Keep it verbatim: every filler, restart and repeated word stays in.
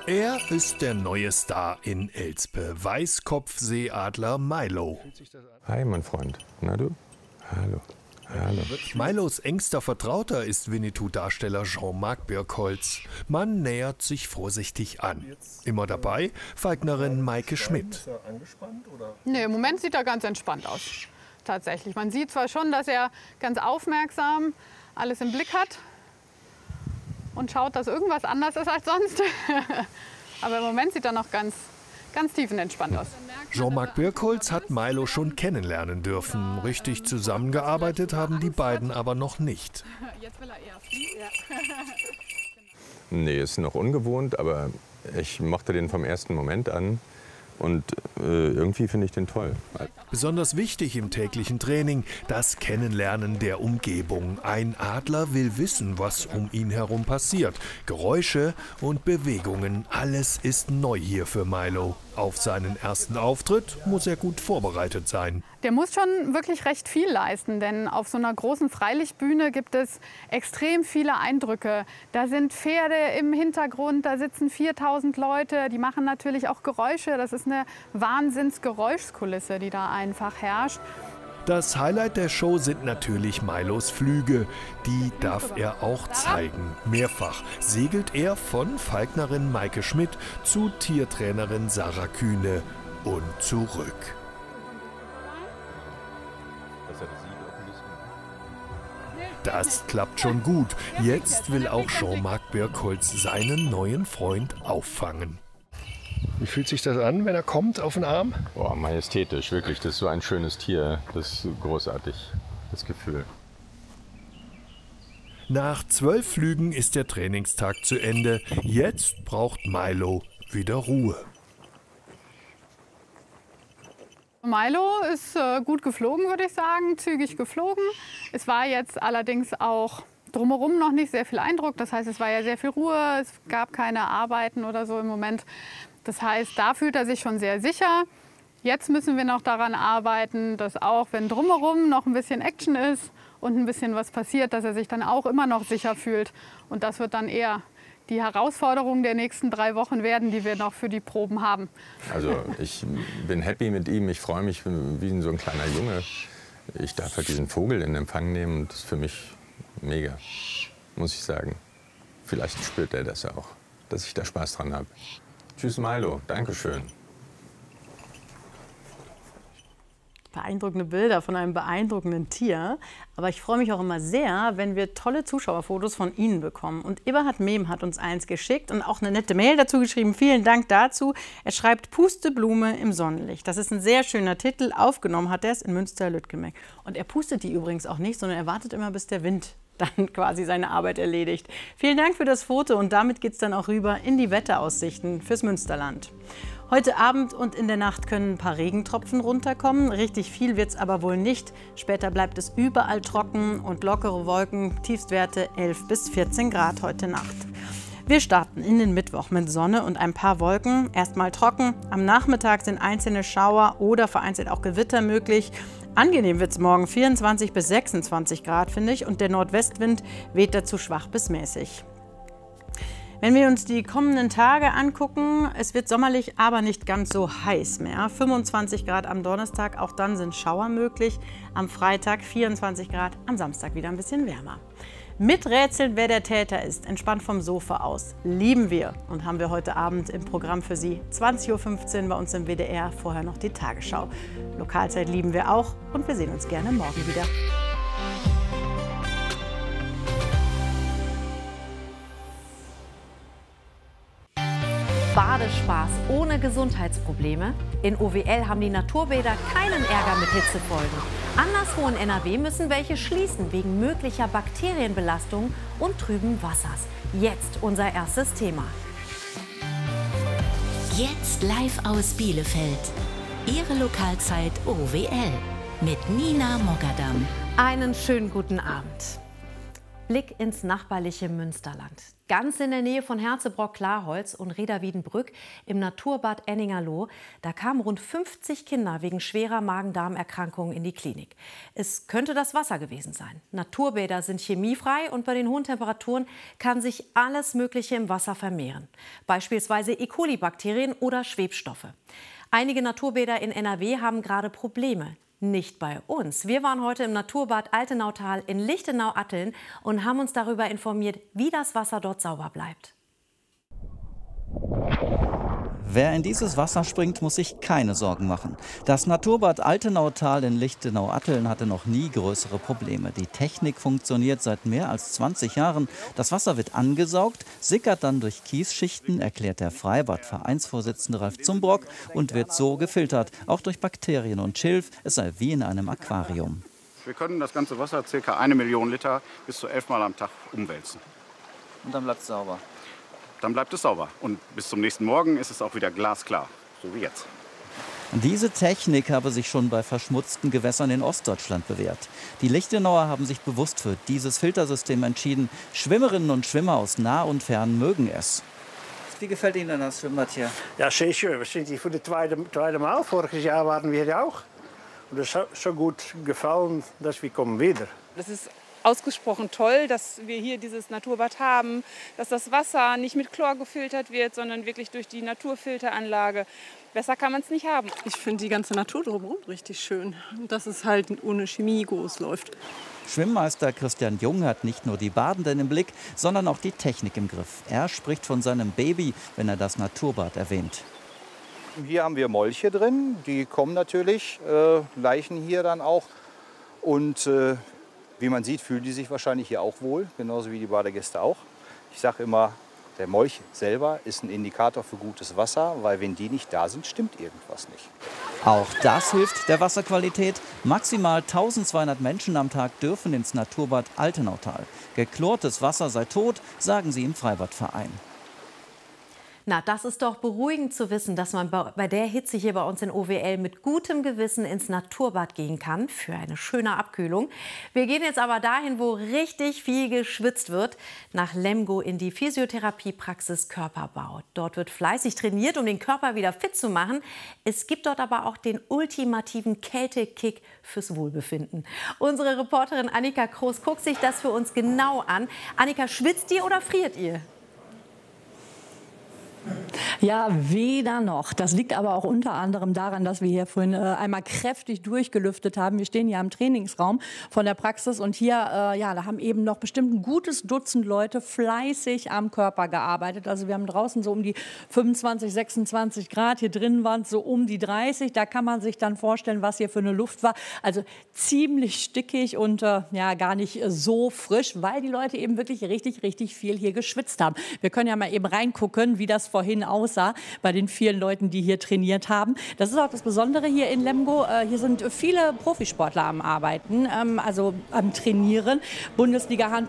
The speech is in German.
Er ist der neue Star in Elspe, Weißkopfseeadler Milo. Hi, mein Freund. Na du? Hallo. Hallo. Milos engster Vertrauter ist Winnetou-Darsteller Jean-Marc Birkholz. Man nähert sich vorsichtig an. Immer dabei Falknerin Maike Schmidt. Nee, im Moment sieht er ganz entspannt aus. Tatsächlich. Man sieht zwar schon, dass er ganz aufmerksam alles im Blick hat und schaut, dass irgendwas anders ist als sonst. Aber im Moment sieht er noch ganz, ganz tiefenentspannt aus. Jean-Marc Birkholz hat Milo schon kennenlernen dürfen. Richtig zusammengearbeitet haben die beiden aber noch nicht. Jetzt will er eher fliegen. Nee, ist noch ungewohnt, aber ich mochte den vom ersten Moment an. Und äh, irgendwie finde ich den toll. Besonders wichtig im täglichen Training, das Kennenlernen der Umgebung. Ein Adler will wissen, was um ihn herum passiert. Geräusche und Bewegungen, alles ist neu hier für Milo. Auf seinen ersten Auftritt muss er gut vorbereitet sein. Der muss schon wirklich recht viel leisten, denn auf so einer großen Freilichtbühne gibt es extrem viele Eindrücke. Da sind Pferde im Hintergrund, da sitzen viertausend Leute, die machen natürlich auch Geräusche. Das ist eine Wahnsinnsgeräuschkulisse, die da einfach herrscht. Das Highlight der Show sind natürlich Milos Flüge. Die darf er auch zeigen. Mehrfach segelt er von Falknerin Maike Schmidt zu Tiertrainerin Sarah Kühne und zurück. Das klappt schon gut. Jetzt will auch Jean-Marc Birkholz seinen neuen Freund auffangen. Wie fühlt sich das an, wenn er kommt auf den Arm? Boah, majestätisch, wirklich. Das ist so ein schönes Tier. Das ist großartig, das Gefühl. Nach zwölf Flügen ist der Trainingstag zu Ende. Jetzt braucht Milo wieder Ruhe. Milo ist äh, gut geflogen, würde ich sagen, zügig geflogen. Es war jetzt allerdings auch drumherum noch nicht sehr viel Eindruck. Das heißt, es war ja sehr viel Ruhe, es gab keine Arbeiten oder so im Moment. Das heißt, da fühlt er sich schon sehr sicher. Jetzt müssen wir noch daran arbeiten, dass auch, wenn drumherum noch ein bisschen Action ist und ein bisschen was passiert, dass er sich dann auch immer noch sicher fühlt. Und das wird dann eher die Herausforderung der nächsten drei Wochen werden, die wir noch für die Proben haben. Also ich bin happy mit ihm, ich freue mich wie so ein kleiner Junge. Ich darf halt diesen Vogel in Empfang nehmen und das ist für mich mega, muss ich sagen. Vielleicht spürt er das auch, dass ich da Spaß dran habe. Tschüss Milo, Dankeschön. Beeindruckende Bilder von einem beeindruckenden Tier. Aber ich freue mich auch immer sehr, wenn wir tolle Zuschauerfotos von Ihnen bekommen. Und Eberhard Mehm hat uns eins geschickt und auch eine nette Mail dazu geschrieben. Vielen Dank dazu. Er schreibt Pusteblume im Sonnenlicht. Das ist ein sehr schöner Titel. Aufgenommen hat er es in Münster-Lüttgemeck. Und er pustet die übrigens auch nicht, sondern er wartet immer, bis der Wind dann quasi seine Arbeit erledigt. Vielen Dank für das Foto und damit geht es dann auch rüber in die Wetteraussichten fürs Münsterland. Heute Abend und in der Nacht können ein paar Regentropfen runterkommen. Richtig viel wird es aber wohl nicht. Später bleibt es überall trocken und lockere Wolken. Tiefstwerte elf bis vierzehn Grad heute Nacht. Wir starten in den Mittwoch mit Sonne und ein paar Wolken. Erstmal trocken. Am Nachmittag sind einzelne Schauer oder vereinzelt auch Gewitter möglich. Angenehm wird es morgen, vierundzwanzig bis sechsundzwanzig Grad, finde ich. Und der Nordwestwind weht dazu schwach bis mäßig. Wenn wir uns die kommenden Tage angucken, es wird sommerlich, aber nicht ganz so heiß mehr. fünfundzwanzig Grad am Donnerstag, auch dann sind Schauer möglich. Am Freitag vierundzwanzig Grad, am Samstag wieder ein bisschen wärmer. Miträtseln, wer der Täter ist, entspannt vom Sofa aus. Lieben wir und haben wir heute Abend im Programm für Sie. zwanzig Uhr fünfzehn bei uns im W D R, vorher noch die Tagesschau. Lokalzeit lieben wir auch und wir sehen uns gerne morgen wieder. Badespaß ohne Gesundheitsprobleme? In O W L haben die Naturbäder keinen Ärger mit Hitzefolgen. Anderswo in N R W müssen welche schließen wegen möglicher Bakterienbelastung und trüben Wassers. Jetzt unser erstes Thema. Jetzt live aus Bielefeld. Ihre Lokalzeit O W L mit Nina Mogadam. Einen schönen guten Abend. Blick ins nachbarliche Münsterland. Ganz in der Nähe von Herzebrock-Klarholz und Reda-Wiedenbrück im Naturbad Enningerloh, da kamen rund fünfzig Kinder wegen schwerer Magen-Darm-Erkrankungen in die Klinik. Es könnte das Wasser gewesen sein. Naturbäder sind chemiefrei und bei den hohen Temperaturen kann sich alles Mögliche im Wasser vermehren. Beispielsweise E. coli-Bakterien oder Schwebstoffe. Einige Naturbäder in N R W haben gerade Probleme. Nicht bei uns. Wir waren heute im Naturbad Altenautal in Lichtenau-Atteln und haben uns darüber informiert, wie das Wasser dort sauber bleibt. Wer in dieses Wasser springt, muss sich keine Sorgen machen. Das Naturbad Altenautal in Lichtenau-Atteln hatte noch nie größere Probleme. Die Technik funktioniert seit mehr als zwanzig Jahren. Das Wasser wird angesaugt, sickert dann durch Kiesschichten, erklärt der Freibad-Vereinsvorsitzende Ralf Zumbrock, und wird so gefiltert, auch durch Bakterien und Schilf. Es sei wie in einem Aquarium. Wir können das ganze Wasser ca. eine Million Liter bis zu elfmal am Tag umwälzen. Und dann bleibt es sauber. Dann bleibt es sauber. Und bis zum nächsten Morgen ist es auch wieder glasklar, so wie jetzt. Diese Technik habe sich schon bei verschmutzten Gewässern in Ostdeutschland bewährt. Die Lichtenauer haben sich bewusst für dieses Filtersystem entschieden. Schwimmerinnen und Schwimmer aus nah und fern mögen es. Wie gefällt Ihnen das Schwimmbad hier? Ja, sehr schön. Wir sind hier für das zweite, zweite Mal. Voriges Jahr waren wir hier auch. Und es hat so gut gefallen, dass wir kommen wieder. Das ist ausgesprochen toll, dass wir hier dieses Naturbad haben, dass das Wasser nicht mit Chlor gefiltert wird, sondern wirklich durch die Naturfilteranlage. Besser kann man es nicht haben. Ich finde die ganze Natur drumherum richtig schön, dass es halt ohne Chemie groß läuft. Schwimmmeister Christian Jung hat nicht nur die Badenden im Blick, sondern auch die Technik im Griff. Er spricht von seinem Baby, wenn er das Naturbad erwähnt. Hier haben wir Molche drin, die kommen natürlich, äh, laichen hier dann auch. Und äh, wie man sieht, fühlen die sich wahrscheinlich hier auch wohl, genauso wie die Badegäste auch. Ich sage immer, der Molch selber ist ein Indikator für gutes Wasser, weil wenn die nicht da sind, stimmt irgendwas nicht. Auch das hilft der Wasserqualität. Maximal eintausendzweihundert Menschen am Tag dürfen ins Naturbad Altenautal. Geklortes Wasser sei tot, sagen sie im Freibadverein. Na, das ist doch beruhigend zu wissen, dass man bei der Hitze hier bei uns in O W L mit gutem Gewissen ins Naturbad gehen kann für eine schöne Abkühlung. Wir gehen jetzt aber dahin, wo richtig viel geschwitzt wird, nach Lemgo in die Physiotherapiepraxis Körperbau. Dort wird fleißig trainiert, um den Körper wieder fit zu machen. Es gibt dort aber auch den ultimativen Kältekick fürs Wohlbefinden. Unsere Reporterin Annika Kroos guckt sich das für uns genau an. Annika, schwitzt ihr oder friert ihr? Ja, weder noch. Das liegt aber auch unter anderem daran, dass wir hier vorhin äh, einmal kräftig durchgelüftet haben. Wir stehen hier im Trainingsraum von der Praxis und hier, äh, ja, da haben eben noch bestimmt ein gutes Dutzend Leute fleißig am Körper gearbeitet. Also wir haben draußen so um die fünfundzwanzig, sechsundzwanzig Grad, hier drin waren es so um die dreißig. Da kann man sich dann vorstellen, was hier für eine Luft war. Also ziemlich stickig und äh, ja, gar nicht so frisch, weil die Leute eben wirklich richtig, richtig viel hier geschwitzt haben. Wir können ja mal eben reingucken, wie das vorhin aussah bei den vielen Leuten, die hier trainiert haben. Das ist auch das Besondere hier in Lemgo. Äh, hier sind viele Profisportler am Arbeiten, ähm, also am Trainieren. Bundesliga-Handball